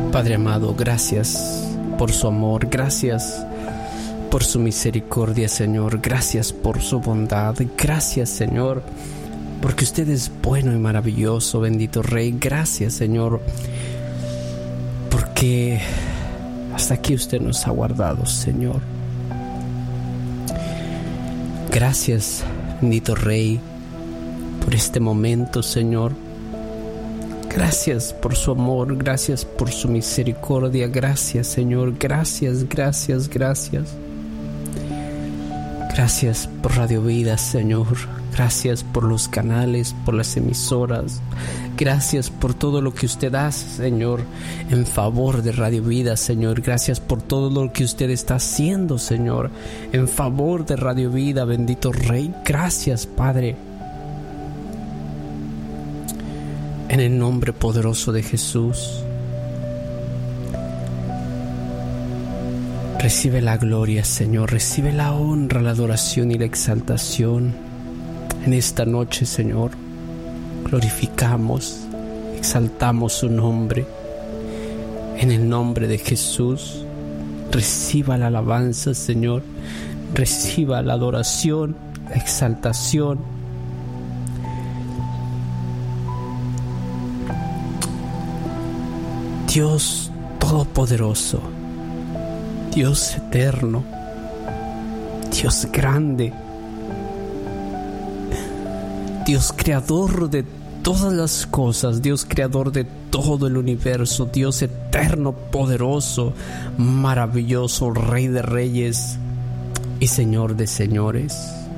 Padre amado, gracias por su amor, gracias por su misericordia, Señor, gracias por su bondad, gracias, Señor, porque usted es bueno y maravilloso, bendito Rey, gracias, Señor, porque hasta aquí usted nos ha guardado, Señor. Gracias, bendito Rey, por este momento, Señor. Gracias por su amor, gracias por su misericordia, gracias, Señor, gracias, gracias, gracias. Gracias por Radio Vida, Señor. Gracias por los canales, por las emisoras. Gracias por todo lo que usted hace, Señor, en favor de Radio Vida, Señor. Gracias por todo lo que usted está haciendo, Señor, en favor de Radio Vida, bendito Rey. Gracias, Padre. En el nombre poderoso de Jesús, recibe la gloria, Señor, recibe la honra, la adoración y la exaltación. En esta noche, Señor, glorificamos, exaltamos su nombre. En el nombre de Jesús, reciba la alabanza, Señor, reciba la adoración, la exaltación. Dios Todopoderoso, Dios eterno, Dios grande, Dios creador de todas las cosas, Dios creador de todo el universo, Dios eterno, poderoso, maravilloso, Rey de reyes y Señor de señores.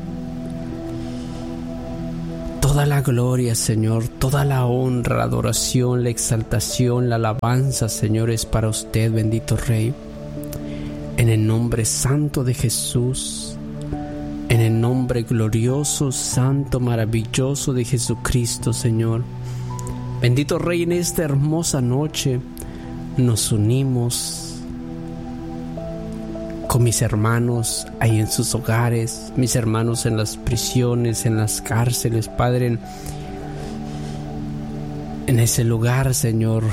Toda la gloria, Señor, toda la honra, la adoración, la exaltación, la alabanza, Señor, es para usted, bendito Rey. En el nombre santo de Jesús, en el nombre glorioso, santo, maravilloso de Jesucristo, Señor. Bendito Rey, en esta hermosa noche nos unimos con mis hermanos ahí en sus hogares, mis hermanos en las prisiones, en las cárceles, Padre, en ese lugar, Señor.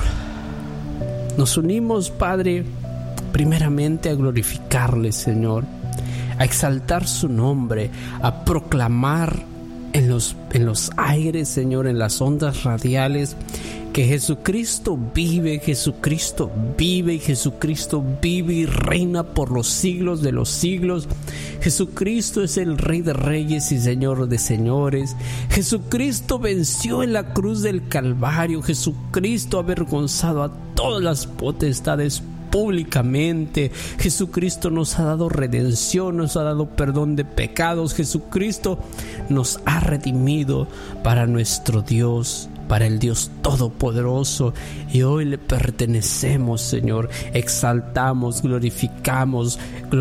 Nos unimos, Padre, primeramente a glorificarle, Señor, a exaltar su nombre, a proclamar en los aires, Señor, en las ondas radiales, que Jesucristo vive, Jesucristo vive y Jesucristo vive y reina por los siglos de los siglos. Jesucristo es el Rey de reyes y Señor de señores. Jesucristo venció en la cruz del Calvario. Jesucristo ha avergonzado a todas las potestades públicamente. Jesucristo nos ha dado redención, nos ha dado perdón de pecados. Jesucristo nos ha redimido para nuestro Dios, para el Dios Todopoderoso, y hoy le pertenecemos, Señor. Exaltamos, glorificamos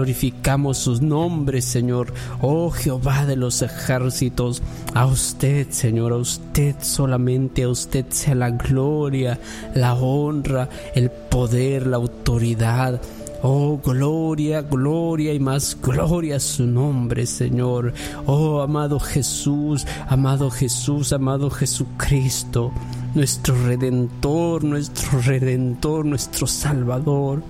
sus nombres, Señor. Oh Jehová de los ejércitos, a usted, Señor, a usted solamente, a usted sea la gloria, la honra, el poder, la autoridad. Oh, gloria, gloria y más gloria a su nombre, Señor. Oh, amado Jesús, amado Jesús, amado Jesucristo, nuestro Redentor, nuestro Salvador.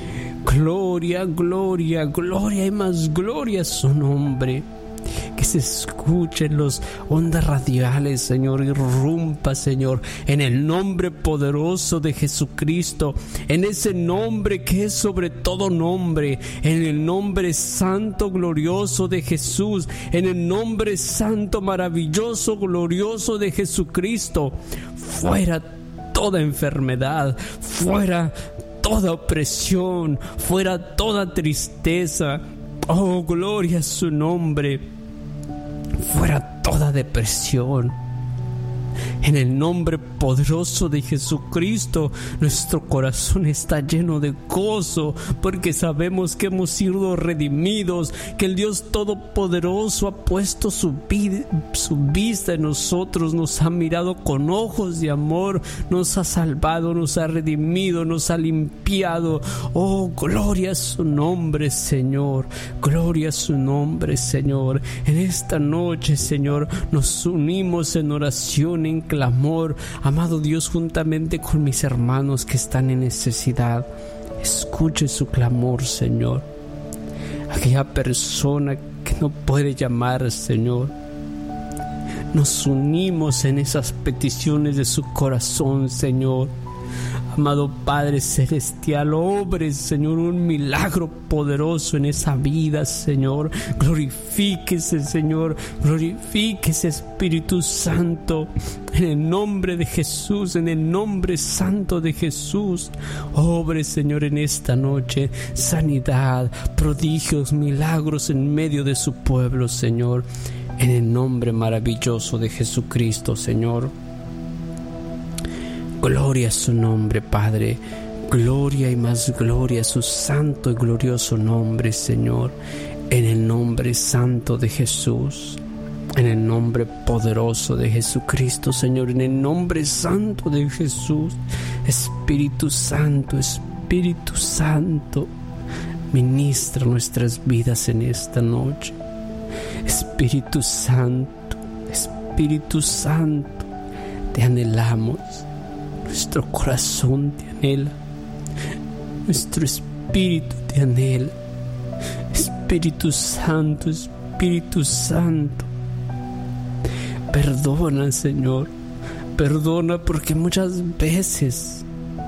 Gloria, gloria, gloria y más gloria a su nombre. Que se escuchen las ondas radiales, Señor, irrumpa, Señor, en el nombre poderoso de Jesucristo, en ese nombre que es sobre todo nombre, en el nombre santo, glorioso de Jesús, en el nombre santo, maravilloso, glorioso de Jesucristo. Fuera toda enfermedad, fuera toda opresión, fuera toda tristeza. Oh, gloria a su nombre. Fuera toda depresión. En el nombre poderoso de Jesucristo, nuestro corazón está lleno de gozo, porque sabemos que hemos sido redimidos, que el Dios Todopoderoso ha puesto su vista en nosotros, nos ha mirado con ojos de amor, nos ha salvado, nos ha redimido, nos ha limpiado. Oh, gloria a su nombre, Señor. Gloria a su nombre, Señor. En esta noche, Señor, nos unimos en oración, en clamor, amado Dios, juntamente con mis hermanos que están en necesidad. Escuche su clamor, Señor. Aquella persona que no puede llamar, Señor. Nos unimos en esas peticiones de su corazón, Señor. Amado Padre Celestial, obre, Señor, un milagro poderoso en esa vida, Señor. Glorifíquese, Señor. Glorifíquese, Espíritu Santo. En el nombre de Jesús, en el nombre santo de Jesús. Obre, Señor, en esta noche. Sanidad, prodigios, milagros en medio de su pueblo, Señor. En el nombre maravilloso de Jesucristo, Señor. Gloria a su nombre, Padre. Gloria y más gloria a su santo y glorioso nombre, Señor. En el nombre santo de Jesús. En el nombre poderoso de Jesucristo, Señor. En el nombre santo de Jesús. Espíritu Santo, Espíritu Santo. Ministra nuestras vidas en esta noche. Espíritu Santo, Espíritu Santo. Te anhelamos. Nuestro corazón te anhela, nuestro espíritu te anhela. Espíritu Santo, Espíritu Santo. Perdona, Señor, perdona porque muchas veces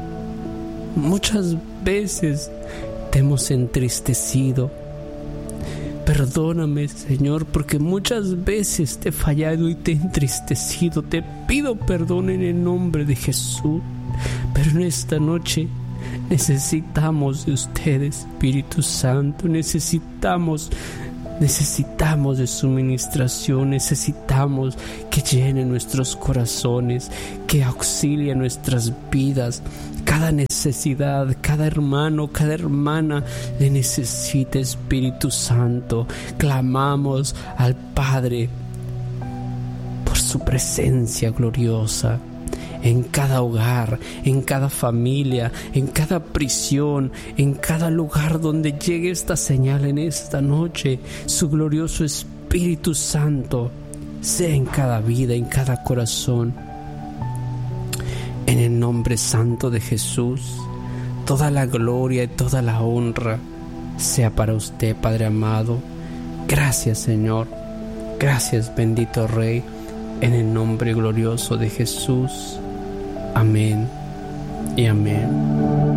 te hemos entristecido. Perdóname, Señor, porque muchas veces te he fallado y te he entristecido. Te pido perdón en el nombre de Jesús. Pero en esta noche necesitamos de usted, Espíritu Santo. Necesitamos de su ministración. Necesitamos que llene nuestros corazones, que auxilie nuestras vidas. Cada necesidad, cada hermano, cada hermana le necesita, Espíritu Santo. Clamamos al Padre por su presencia gloriosa en cada hogar, en cada familia, en cada prisión, en cada lugar donde llegue esta señal en esta noche. Su glorioso Espíritu Santo sea en cada vida, en cada corazón. En el nombre santo de Jesús, toda la gloria y toda la honra sea para usted, Padre amado. Gracias, Señor. Gracias, bendito Rey. En el nombre glorioso de Jesús. Amén y amén.